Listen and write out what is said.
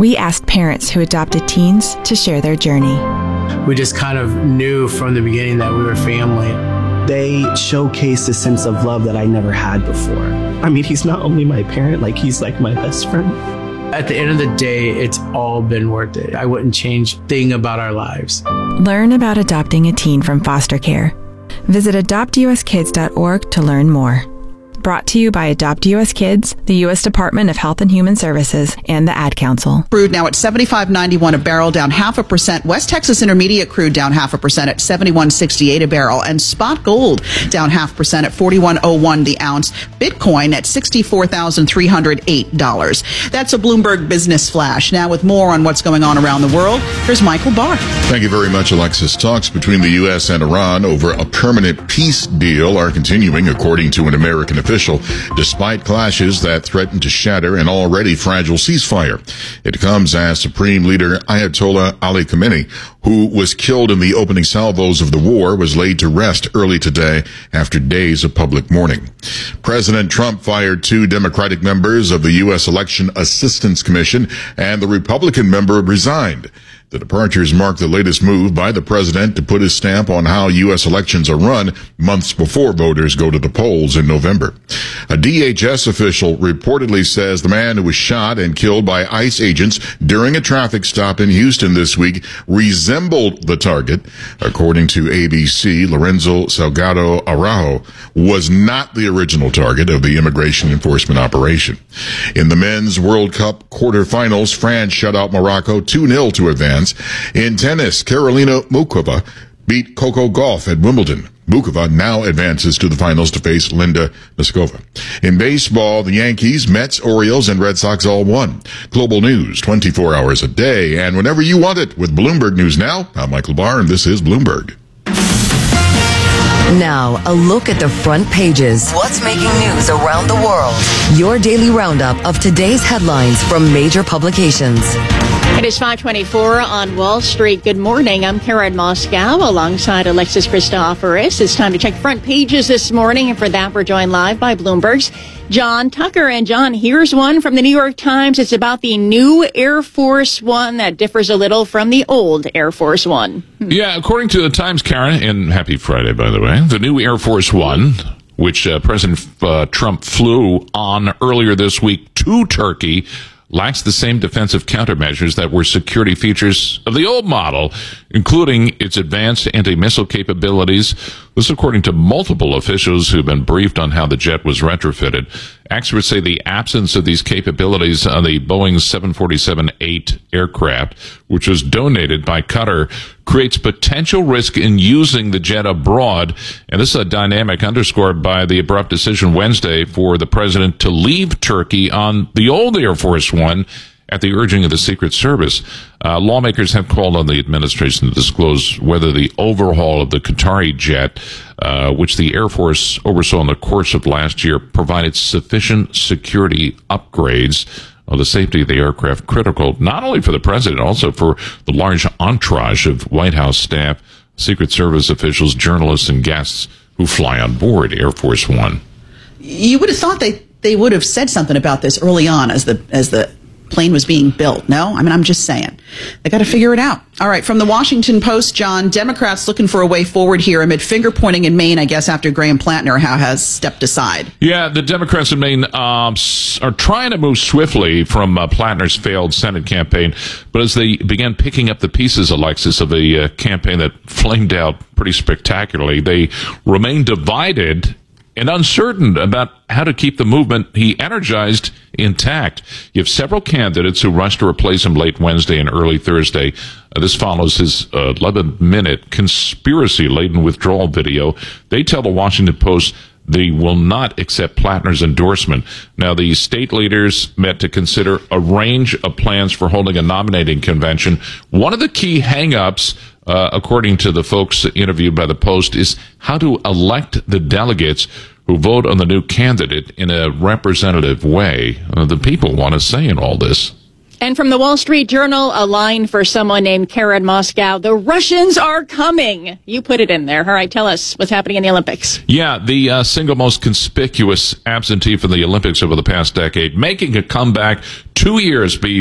We asked parents who adopted teens to share their journey. We just kind of knew from the beginning that we were family. They showcased a sense of love that I never had before. I mean, he's not only my parent, he's like my best friend. At the end of the day, it's all been worth it. I wouldn't change a thing about our lives. Learn about adopting a teen from foster care. Visit adoptuskids.org to learn more. Brought to you by Adopt US Kids, the U.S. Department of Health and Human Services, and the Ad Council. Crude now at $75.91 a barrel, down 0.5%. West Texas Intermediate crude down 0.5% at $71.68 a barrel. And spot gold down 0.5% at $41.01 the ounce. Bitcoin at $64,308. That's a Bloomberg Business Flash. Now with more on what's going on around the world, here's Michael Barr. Thank you very much, Alexis. Talks between the U.S. and Iran over a permanent peace deal are continuing, according to an American official, despite clashes that threaten to shatter an already fragile ceasefire. It comes as Supreme Leader Ayatollah Ali Khamenei, who was killed in the opening salvos of the war, was laid to rest early today after days of public mourning. President Trump fired 2 Democratic members of the U.S. Election Assistance Commission, and the Republican member resigned. The departures mark the latest move by the president to put his stamp on how U.S. elections are run months before voters go to the polls in November. A DHS official reportedly says the man who was shot and killed by ICE agents during a traffic stop in Houston this week resembled the target. According to ABC, Lorenzo Salgado Araujo was not the original target of the immigration enforcement operation. In the Men's World Cup quarterfinals, France shut out Morocco 2-0 to advance. In tennis, Karolina Muchova beat Coco Gauff at Wimbledon. Muchova now advances to the finals to face Linda Noskova. In baseball, the Yankees, Mets, Orioles, and Red Sox all won. Global news 24 hours a day and whenever you want it with Bloomberg News Now. I'm Michael Barr, and this is Bloomberg. Now, a look at the front pages. What's making news around the world? Your daily roundup of today's headlines from major publications. It is 5:24 on Wall Street. Good morning. I'm Karen Moscow alongside Alexis Christoforous. It's time to check front pages this morning, and for that, we're joined live by Bloomberg's John Tucker. And John, here's one from the New York Times. It's about the new Air Force One that differs a little from the old Air Force One. Yeah, according to the Times, Karen, and happy Friday, by the way, the new Air Force One, which President Trump flew on earlier this week to Turkey, lacks the same defensive countermeasures that were security features of the old model, including its advanced anti-missile capabilities. This according to multiple officials who've been briefed on how the jet was retrofitted. Experts say the absence of these capabilities on the Boeing 747-8 aircraft, which was donated by Qatar, creates potential risk in using the jet abroad. And this is a dynamic underscored by the abrupt decision Wednesday for the president to leave Turkey on the old Air Force One at the urging of the Secret Service. Lawmakers have called on the administration to disclose whether the overhaul of the Qatari jet, which the Air Force oversaw in the course of last year, provided sufficient security upgrades. The safety of the aircraft critical not only for the president, also for the large entourage of White House staff, Secret Service officials, journalists, and guests who fly on board Air Force One. You would have thought they would have said something about this early on as the plane was being built. No? I mean, I'm just saying. They got to figure it out. All right, from the Washington Post, John, Democrats looking for a way forward here amid finger-pointing in Maine, I guess, after Graham Plantner has stepped aside. Yeah, the Democrats in Maine are trying to move swiftly from Plantner's failed Senate campaign, but as they began picking up the pieces, Alexis, of a campaign that flamed out pretty spectacularly, they remain divided and uncertain about how to keep the movement he energized intact. You have several candidates who rushed to replace him late Wednesday and early Thursday. This follows his 11-minute conspiracy-laden withdrawal video. They tell the Washington Post they will not accept Plantner's endorsement. Now, the state leaders met to consider a range of plans for holding a nominating convention. One of the key hang-ups, according to the folks interviewed by the Post, is how to elect the delegates who vote on the new candidate in a representative way. The people want a say in all this. And from the Wall Street Journal, a line for someone named Karen Moscow. The Russians are coming. You put it in there. All right, tell us what's happening in the Olympics. Yeah, the single most conspicuous absentee from the Olympics over the past decade, making a comeback 2 years